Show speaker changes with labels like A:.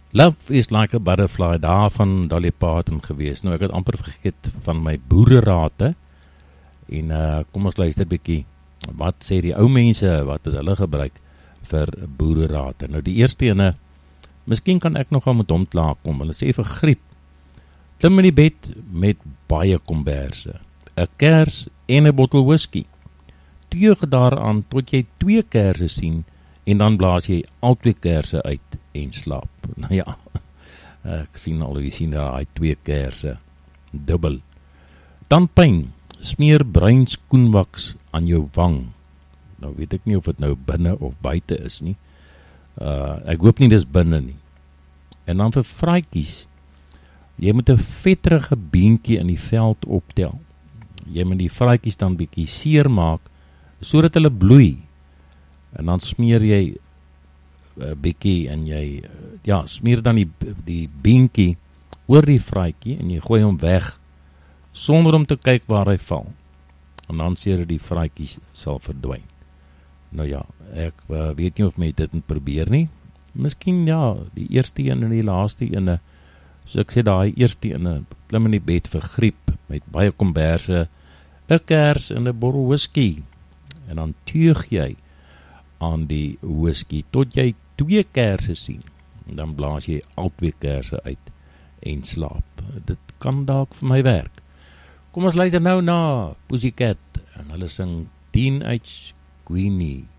A: Love is like a butterfly, daar van Dolly Parton gewees. Nou, ek het amper vergeet van my boererate, en kom ons luister bykie, wat sê die ou mense, wat het hulle gebruik vir boererate. Nou, die eerste ene, miskien kan ek nogal met hom klaarkom, hulle sê vir griep, klim in die bed met baie komberse, 'n kers en 'n bottel whisky. Teug daaraan tot jy 2 kerse sien, en dan blaas jy al 2 kerse uit en slaap. Nou ja, ek sien al, jy sien daar 2 kerse, dubbel. Dan pyn, smeer bruin skoenwaks aan jou wang. Nou weet ek nie of het nou binne of buite is nie. Ek hoop nie dis binne nie. En dan vir vraatjies, jy moet 'n vetterige beentjie in die veld optel. Jy moet die vraatjies dan bietjie seer maak, sodat hulle bloei. En dan smeer jy bietjie en jy, smeer dan die beentjie oor die vraatjie en jy gooi hom weg, sonder om te kyk waar hy val. En dan sê die vraatjies sal verdwyn. Nou ja, ek weet nie of my dit moet probeer nie. Miskien die eerste een en die laaste ene, so ek sê daai eerste ene, klim in die bed vir griep, met baie komberse, 'n kers en 'n bottel whisky, en dan teug jy aan die whisky, tot jy 2 kerse sien, en dan blaas jy al 2 kerse uit, en slaap. Dit kan dalk vir my werk. Kom ons luister nou na Pussycat, en hulle sing Teenage Queenie.